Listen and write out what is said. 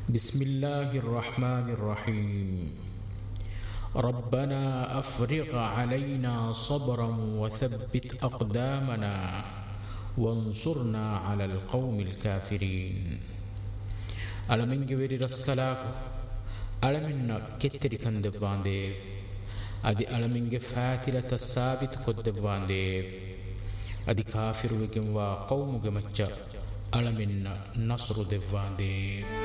بسم الله الرحمن الرحيم ربنا أفرغ علينا صبرا وثبت أقدامنا وانصرنا على القوم الكافرين. ألمن جبري رسكلاك ألمن كتري كندفاندي أدي ألمن فاتلة الثابت كدفاندي أدي كافر وجم وقوم جمتشا ألمن نصر دفاندي.